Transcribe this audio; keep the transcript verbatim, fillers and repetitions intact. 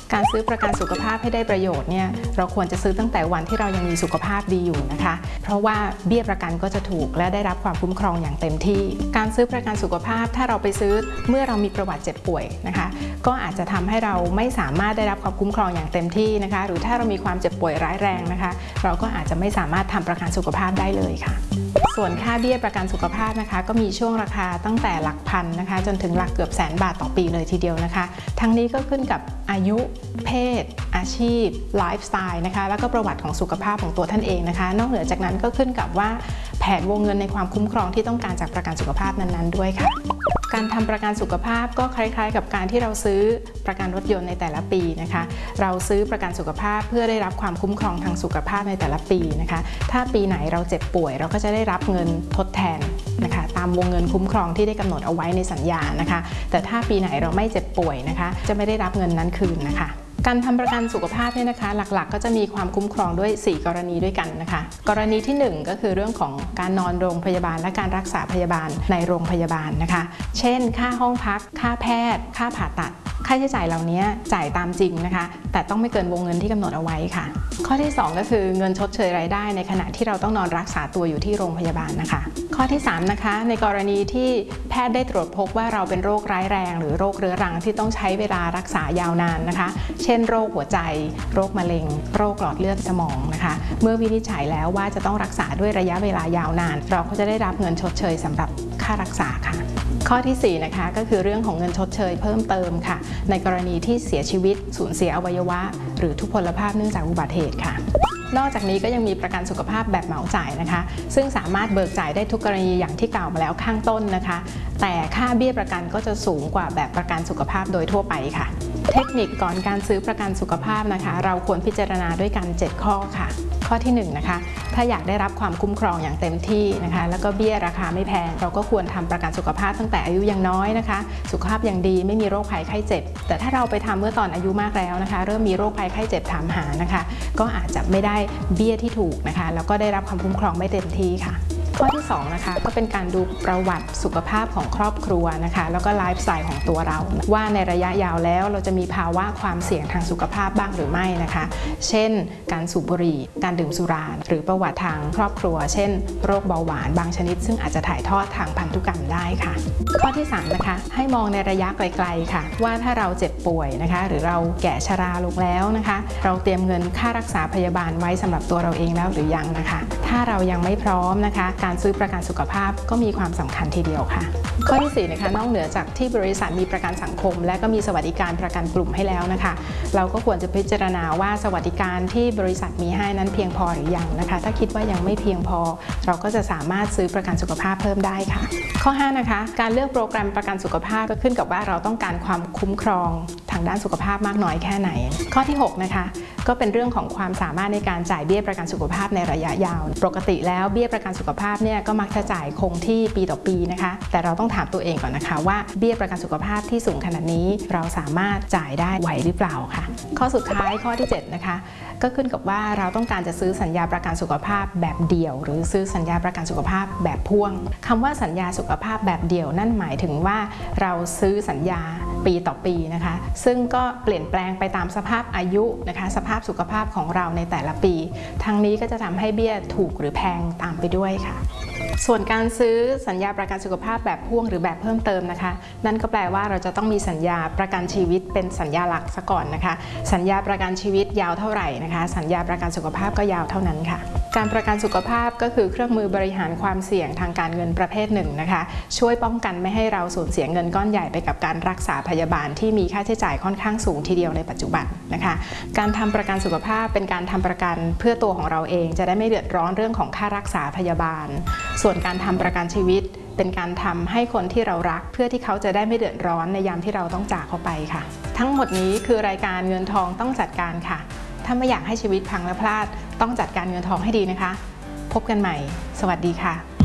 การซื้อประกันสุขภาพให้ได้ประโยชน์เนี่ยเราควรจะซื้อตั้งแต่วันที่เรายังมีสุขภาพดีอยู่นะคะเพราะว่าเบี้ยประกันก็จะถูกและได้รับความคุ้มครองอย่างเต็มที่การซื้อประกันสุขภาพถ้าเราไปซื้อเมื่อเรามีประวัติเจ็บป่วยนะคะก็อาจจะทำให้เราไม่สามารถได้รับความคุ้มครองอย่างเต็มที่นะคะหรือถ้าเรามีความเจ็บป่วยร้ายแรงนะคะเราก็อาจจะไม่สามารถทำประกันสุขภาพได้เลยค่ะส่วนค่าเบี้ยประกันสุขภาพนะคะก็มีช่วงราคาตั้งแต่หลักพันนะคะจนถึงหลักเกือบแสนบาทต่อปีเลยทีเดียวนะคะทั้งนี้ก็ขึ้นกับอายุเพศอาชีพไลฟ์สไตล์นะคะแล้วก็ประวัติของสุขภาพของตัวท่านเองนะคะนอกเหนือจากนั้นก็ขึ้นกับว่าแผนวงเงินในความคุ้มครองที่ต้องการจากประกันสุขภาพนั้นๆด้วยค่ะการทำประกันสุขภาพก็คล้ายๆกับการที่เราซื้อประกันรถยนต์ในแต่ละปีนะคะเราซื้อประกันสุขภาพเพื่อได้รับความคุ้มครองทางสุขภาพในแต่ละปีนะคะถ้าปีไหนเราเจ็บป่วยเราก็จะได้รับเงินทดแทนนะคะตามวงเงินคุ้มครองที่ได้กำหนดเอาไว้ในสัญญานะคะแต่ถ้าปีไหนเราไม่เจ็บป่วยนะคะจะไม่ได้รับเงินนั้นคืนนะคะการทำประกันสุขภาพเนี่ยนะคะหลักๆก็จะมีความคุ้มครองด้วยสี่กรณีด้วยกันนะคะกรณีที่หนึ่งก็คือเรื่องของการนอนโรงพยาบาลและการรักษาพยาบาลในโรงพยาบาลนะคะเช่นค่าห้องพักค่าแพทย์ค่าผ่าตัดค่าใช้จ่ายเหล่านี้จ่ายตามจริงนะคะแต่ต้องไม่เกินวงเงินที่กำหนดเอาไว้ค่ะข้อที่สองก็คือเงินชดเชยรายได้ในขณะที่เราต้องนอนรักษาตัวอยู่ที่โรงพยาบาลนะคะข้อที่สามนะคะในกรณีที่แพทย์ได้ตรวจพบว่าเราเป็นโรคร้ายแรงหรือโรคเรื้อรังที่ต้องใช้เวลารักษายาวนานนะคะเช่นโรคหัวใจโรคมะเร็งโรคหลอดเลือดสมองนะคะเมื่อวินิจฉัยแล้วว่าจะต้องรักษาด้วยระยะเวลายาวนานเราก็จะได้รับเงินชดเชยสำหรับค่ารักษาค่ะข้อที่สี่นะคะก็คือเรื่องของเงินชดเชยเพิ่มเติมค่ะในกรณีที่เสียชีวิตสูญเสียอวัยวะหรือทุพพลภาพเนื่องจากอุบัติเหตุค่ะนอกจากนี้ก็ยังมีประกันสุขภาพแบบเหมาจ่ายนะคะซึ่งสามารถเบิกจ่ายได้ทุกกรณีอย่างที่กล่าวมาแล้วข้างต้นนะคะแต่ค่าเบี้ยประกันก็จะสูงกว่าแบบประกันสุขภาพโดยทั่วไปค่ะเทคนิคก่อนการซื้อประกันสุขภาพนะคะเราควรพิจารณาด้วยกันเจ็ดข้อค่ะข้อที่หนึ่งนะคะถ้าอยากได้รับความคุ้มครองอย่างเต็มที่นะคะแล้วก็เบี้ยราคาไม่แพงเราก็ควรทำประกันสุขภาพตั้งแต่อายุยังน้อยนะคะสุขภาพยังดีไม่มีโรคภัยไข้เจ็บแต่ถ้าเราไปทำเมื่อตอนอายุมากแล้วนะคะเริ่มมีโรคภัยไข้เจ็บถามหานะคะก็อาจจะไม่ได้เบี้ยที่ถูกนะคะแล้วก็ได้รับความคุ้มครองไม่เต็มที่ค่ะข้อที่สองนะคะก็เป็นการดูประวัติสุขภาพของครอบครัวนะคะแล้วก็ไลฟ์สไตล์ของตัวเราว่าในระยะยาวแล้วเราจะมีภาวะความเสี่ยงทางสุขภาพบ้างหรือไม่นะคะเช่นการสูบบุหรี่การดื่มสุราหรือประวัติทางครอบครัวเช่นโรคเบาหวานบางชนิดซึ่งอาจจะถ่ายทอดทางพันธุกรรมได้ค่ะข้อที่สามนะคะให้มองในระยะไกลๆค่ะว่าถ้าเราเจ็บป่วยนะคะหรือเราแก่ชราลงแล้วนะคะเราเตรียมเงินค่ารักษาพยาบาลไว้สำหรับตัวเราเองแล้วหรือยังนะคะถ้าเรายังไม่พร้อมนะคะการซื้อประกันสุขภาพก็มีความสำคัญทีเดียวค่ะข้อที่สี่นะคะนอกเหนือจากที่บริษัทมีประกันสังคมและก็มีสวัสดิการประกันกลุ่มให้แล้วนะคะเราก็ควรจะพิจารณาว่าสวัสดิการที่บริษัทมีให้นั้นเพียงพอหรือยังนะคะถ้าคิดว่ายังไม่เพียงพอเราก็จะสามารถซื้อประกันสุขภาพเพิ่มได้ค่ะข้อห้านะคะการเลือกโปรแกรมประกันสุขภาพก็ขึ้นกับว่าเราต้องการความคุ้มครองทางด้านสุขภาพมากน้อยแค่ไหนข้อที่หกนะคะก็เป็นเรื่องของความสามารถในการจ่ายเบี้ยประกันสุขภาพในระยะยาวปกติแล้วเบี้ยประกันสุขภาพเนี่ยก็มักจะจ่ายคงที่ปีต่อปีนะคะแต่เราต้องถามตัวเองก่อนนะคะว่าเบี้ยประกันสุขภาพที่สูงขนาดนี้เราสามารถจ่ายได้ไหวหรือเปล่าค่ะข้อสุดท้ายข้อที่เจ็ดนะคะก็ขึ้นกับว่าเราต้องการจะซื้อสัญญาประกันสุขภาพแบบเดี่ยวหรือซื้อสัญญาประกันสุขภาพแบบพ่วงคำว่าสัญญาสุขภาพแบบเดี่ยวนั่นหมายถึงว่าเราซื้อสัญญาปีต่อปีนะคะซึ่งก็เปลี่ยนแปลงไปตามสภาพอายุนะคะสภาพสุขภาพของเราในแต่ละปีทั้งนี้ก็จะทำให้เบี้ยถูกหรือแพงตามไปด้วยค่ะส่วนการซื้อสัญญาประกันสุขภาพแบบพ่วงหรือแบบเพิ่มเติมนะคะนั่นก็แปลว่าเราจะต้องมีสัญญาประกันชีวิตเป็นสัญญาหลักซะก่อนนะคะสัญญาประกันชีวิตยาวเท่าไหร่นะคะสัญญาประกันสุขภาพก็ยาวเท่านั้นค่ะการประกันสุขภาพก็คือเครื่องมือบริหารความเสี่ยงทางการเงินประเภทหนึ่งนะคะช่วยป้องกันไม่ให้เราสูญเสียเงินก้อนใหญ่ไปกับการรักษาพยาบาลที่มีค่าใช้จ่ายค่อนข้างสูงทีเดียวในปัจจุบันนะคะการทำประกันสุขภาพเป็นการทำประกันเพื่อตัวของเราเองจะได้ไม่เดือดร้อนเรื่องของค่ารักษาพยาบาลส่วนการทำประกันชีวิตเป็นการทำให้คนที่เรารักเพื่อที่เขาจะได้ไม่เดือดร้อนในยามที่เราต้องจากเขาไปค่ะทั้งหมดนี้คือรายการเงินทองต้องจัดการค่ะถ้าไม่อยากให้ชีวิตพังและพลาดต้องจัดการเงินทองให้ดีนะคะพบกันใหม่สวัสดีค่ะ